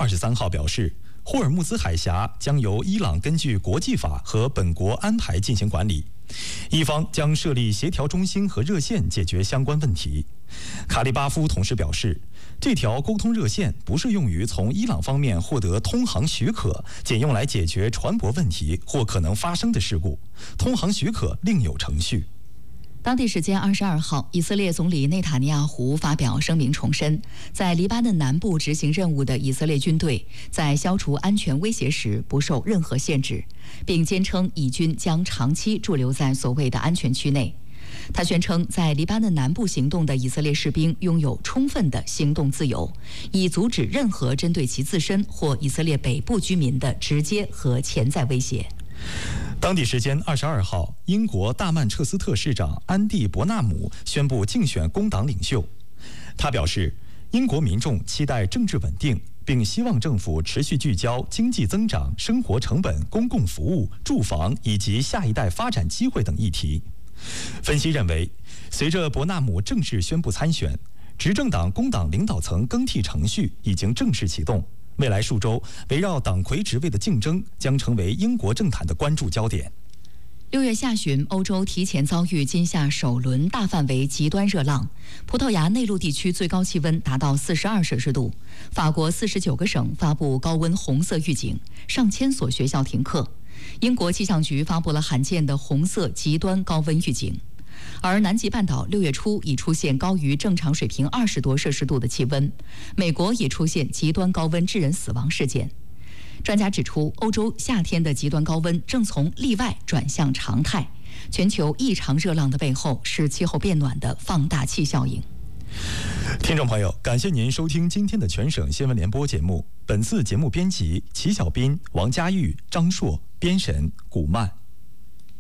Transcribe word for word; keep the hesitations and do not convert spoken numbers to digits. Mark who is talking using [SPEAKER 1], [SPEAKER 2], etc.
[SPEAKER 1] 二十三号表示，霍尔木兹海峡将由伊朗根据国际法和本国安排进行管理，伊方将设立协调中心和热线解决相关问题。卡利巴夫同时表示，这条沟通热线不是用于从伊朗方面获得通航许可，仅用来解决船舶问题或可能发生的事故。通航许可另有程序。
[SPEAKER 2] 当地时间二十二号，以色列总理内塔尼亚胡发表声明重申，在黎巴嫩南部执行任务的以色列军队在消除安全威胁时不受任何限制，并坚称以军将长期驻留在所谓的安全区内。他宣称，在黎巴嫩南部行动的以色列士兵拥有充分的行动自由，以阻止任何针对其自身或以色列北部居民的直接和潜在威胁。
[SPEAKER 1] 当地时间二十二号，英国大曼彻斯特市长安蒂·伯纳姆宣布竞选工党领袖。他表示，英国民众期待政治稳定，并希望政府持续聚焦经济增长、生活成本、公共服务、住房以及下一代发展机会等议题。分析认为，随着伯纳姆正式宣布参选，执政党工党领导层更替程序已经正式启动。未来数周，围绕党魁职位的竞争将成为英国政坛的关注焦点。
[SPEAKER 2] 六月下旬，欧洲提前遭遇今夏首轮大范围极端热浪，葡萄牙内陆地区最高气温达到四十二摄氏度，法国四十九个省发布高温红色预警，上千所学校停课。英国气象局发布了罕见的红色极端高温预警。而南极半岛六月初已出现高于正常水平二十多摄氏度的气温，美国也出现极端高温致人死亡事件。专家指出，欧洲夏天的极端高温正从例外转向常态，全球异常热浪的背后是气候变暖的放大器效应。
[SPEAKER 1] 听众朋友，感谢您收听今天的全省新闻联播节目。本次节目编辑齐小斌、王佳玉、张硕，编审古曼。